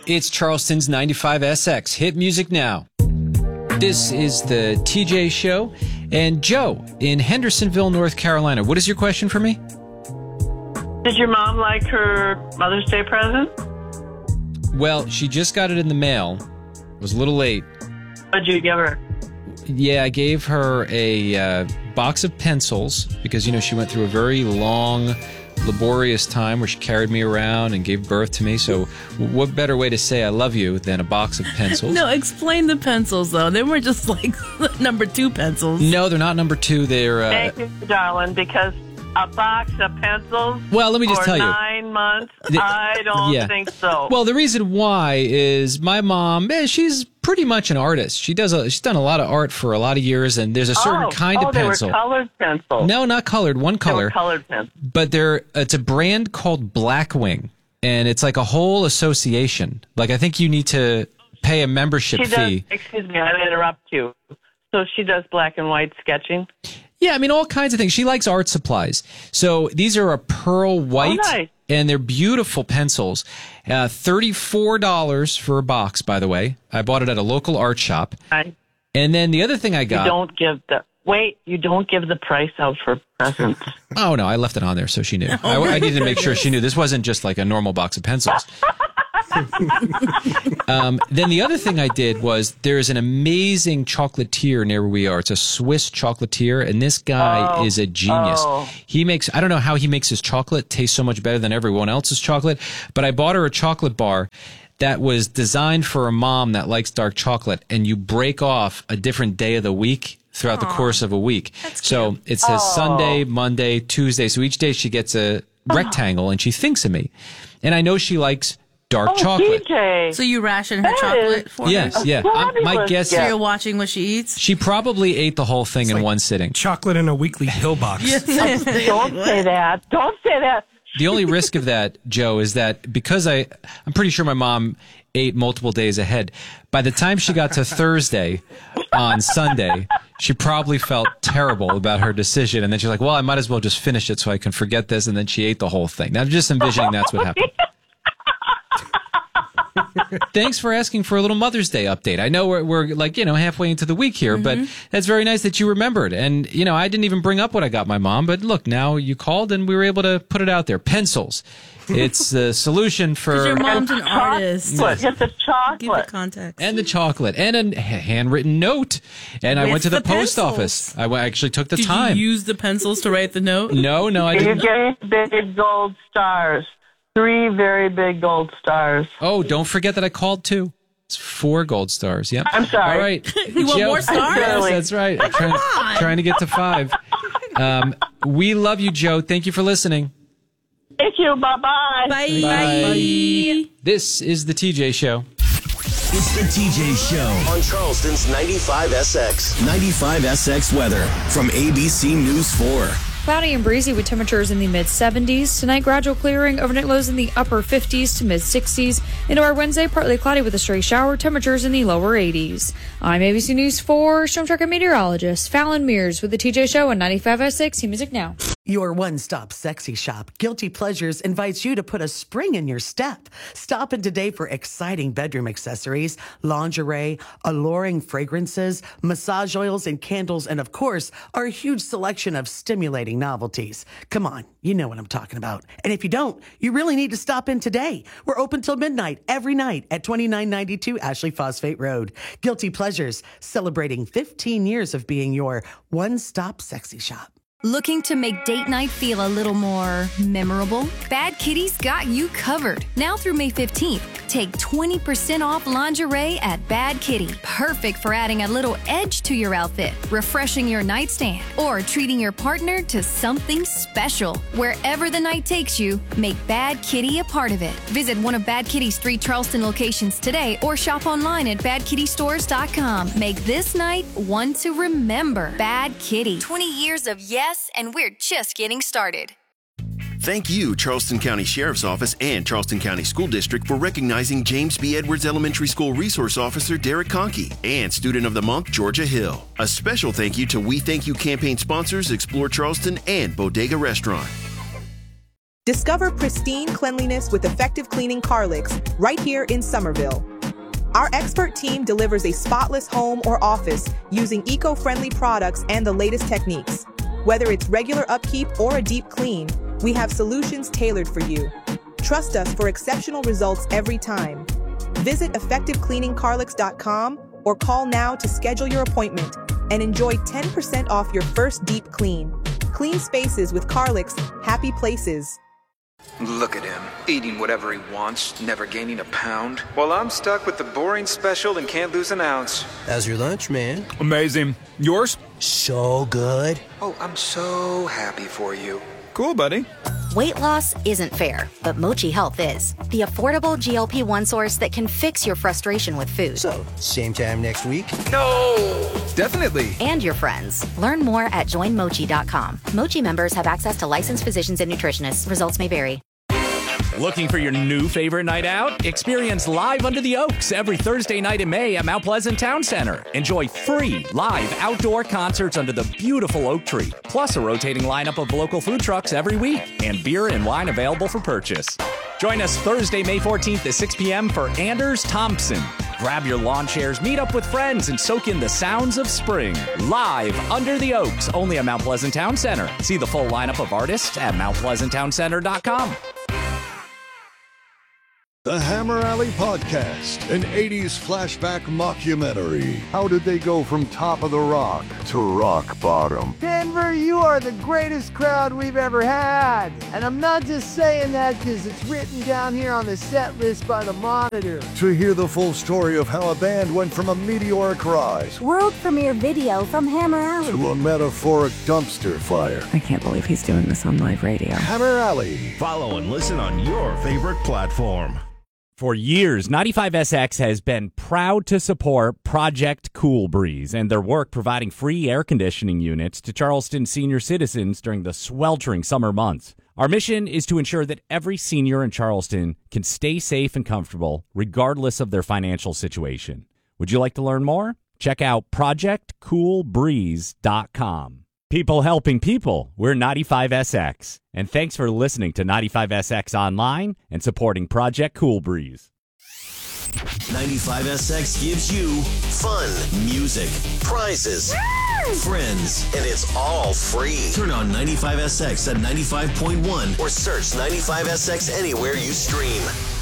It's Charleston's 95SX. Hit music now. This is the TJ Show. And Joe, in Hendersonville, North Carolina, what is your question for me? Did your mom like her Mother's Day present? Well, she just got it in the mail. It was a little late. What did you give her? Yeah, I gave her a box of pencils because, you know, she went through a very long, laborious time where she carried me around and gave birth to me. So what better way to say I love you than a box of pencils? No, explain the pencils, though. They were just like number 2 pencils. No, they're not number 2. They're... Thank you, darling, because a box of pencils well, let me just for tell you. 9 months, I don't think so. Well, the reason why is my mom, she's pretty much an artist. She's done a lot of art for a lot of years, and there's a certain kind of pencil. They were colored pencils. No, not colored. One color. They were colored pencils. But it's a brand called Blackwing, and it's like a whole association. Like, I think you need to pay a membership fee. Excuse me, I interrupt you. So she does black and white sketching? Yeah, I mean, all kinds of things. She likes art supplies. So these are a pearl white, nice. And they're beautiful pencils. $34 for a box, by the way. I bought it at a local art shop. Right. And then the other thing I got... You don't give the price out for presents. Oh, no, I left it on there so she knew. I needed to make sure she knew. This wasn't just like a normal box of pencils. Then the other thing I did was there's an amazing chocolatier near where we are. It's a Swiss chocolatier, and this guy is a genius. He makes, I don't know how he makes his chocolate taste so much better than everyone else's chocolate, but I bought her a chocolate bar that was designed for a mom that likes dark chocolate, and you break off a different day of the week throughout the course of a week. So it says Sunday, Monday, Tuesday. So each day she gets a rectangle, and she thinks of me. And I know she likes dark chocolate. DJ. So you ration her chocolate for her? Yes, yeah. My guess So you're watching what she eats? she probably ate the whole thing in one sitting. Chocolate in a weekly pill box. Don't say that. Don't say that. The only risk of that, Joe, is that because I'm pretty sure my mom ate multiple days ahead. By the time she got to Thursday on Sunday, she probably felt terrible about her decision. And then she's like, well, I might as well just finish it so I can forget this. And then she ate the whole thing. Now, I'm just envisioning that's what happened. Thanks for asking for a little Mother's Day update. I know we're like, halfway into the week here, but that's very nice that you remembered. And, I didn't even bring up what I got my mom, but look, now you called and we were able to put it out there. Pencils. It's the solution for... Because your mom's an artist. Get the chocolate. Give the context. And the chocolate. And a handwritten note. And I went to the post office. I actually took the time. Did you use the pencils to write the note? No, I didn't. You gave big gold stars. 3 very big gold stars. Oh, don't forget that I called too. It's 4 gold stars. Yep. I'm sorry. All right. You want more stars? Yes, that's right. I'm trying to get to 5. We love you, Joe. Thank you for listening. Thank you. Bye-bye. Bye. Bye. This is the TJ Show. It's the TJ Show on Charleston's 95SX. 95SX weather from ABC News 4. Cloudy and breezy with temperatures in the mid-70s. Tonight, gradual clearing. Overnight lows in the upper 50s to mid-60s. Into our Wednesday, partly cloudy with a stray shower. Temperatures in the lower 80s. I'm ABC News 4 Storm Tracker meteorologist Fallon Mears with the TJ Show on 95SX. Music now. Your one-stop sexy shop, Guilty Pleasures, invites you to put a spring in your step. Stop in today for exciting bedroom accessories, lingerie, alluring fragrances, massage oils and candles, and of course, our huge selection of stimulating novelties. Come on, you know what I'm talking about. And if you don't, you really need to stop in today. We're open till midnight every night at 2992 Ashley Phosphate Road. Guilty Pleasures, celebrating 15 years of being your one-stop sexy shop. Looking to make date night feel a little more memorable? Bad Kitty's got you covered. Now through May 15th, take 20% off lingerie at Bad Kitty. Perfect for adding a little edge to your outfit, refreshing your nightstand, or treating your partner to something special. Wherever the night takes you, make Bad Kitty a part of it. Visit one of Bad Kitty's 3 Charleston locations today or shop online at badkittystores.com. Make this night one to remember. Bad Kitty. 20 years of yes, and we're just getting started. Thank you, Charleston County Sheriff's Office and Charleston County School District, for recognizing James B. Edwards Elementary School Resource Officer Derek Conkey and Student of the Month Georgia Hill. A special thank you to We Thank You campaign sponsors Explore Charleston and Bodega Restaurant. Discover pristine cleanliness with effective cleaning Carlix right here in Somerville. Our expert team delivers a spotless home or office using eco-friendly products and the latest techniques. Whether it's regular upkeep or a deep clean, we have solutions tailored for you. Trust us for exceptional results every time. Visit EffectiveCleaningCarlix.com or call now to schedule your appointment and enjoy 10% off your first deep clean. Clean spaces with Carlix, happy places. Look at him, eating whatever he wants, never gaining a pound. While I'm stuck with the boring special and can't lose an ounce. How's your lunch, man? Amazing. Yours? So good. Oh, I'm so happy for you. Cool, buddy. Weight loss isn't fair, but Mochi Health is. The affordable GLP-1 source that can fix your frustration with food. So, same time next week? No! Definitely. And your friends. Learn more at joinmochi.com. Mochi members have access to licensed physicians and nutritionists. Results may vary. Looking for your new favorite night out? Experience Live Under the Oaks every Thursday night in May at Mount Pleasant Town Center. Enjoy free live outdoor concerts under the beautiful oak tree, plus a rotating lineup of local food trucks every week, and beer and wine available for purchase. Join us Thursday, May 14th at 6 p.m. for Anders Thompson. Grab your lawn chairs, meet up with friends, and soak in the sounds of spring. Live Under the Oaks, only at Mount Pleasant Town Center. See the full lineup of artists at MountPleasantTownCenter.com. The Hammer Alley Podcast, an 80s flashback mockumentary. How did they go from top of the rock to rock bottom? Denver, you are the greatest crowd we've ever had. And I'm not just saying that because it's written down here on the set list by the Monitor. To hear the full story of how a band went from a meteoric rise, world premiere video from Hammer Alley, to a metaphoric dumpster fire. I can't believe he's doing this on live radio. Hammer Alley. Follow and listen on your favorite platform. For years, 95SX has been proud to support Project Cool Breeze and their work providing free air conditioning units to Charleston senior citizens during the sweltering summer months. Our mission is to ensure that every senior in Charleston can stay safe and comfortable regardless of their financial situation. Would you like to learn more? Check out ProjectCoolBreeze.com. People helping people. We're 95SX. And thanks for listening to 95SX Online and supporting Project Cool Breeze. 95SX gives you fun, music, prizes, friends, and it's all free. Turn on 95SX at 95.1 or search 95SX anywhere you stream.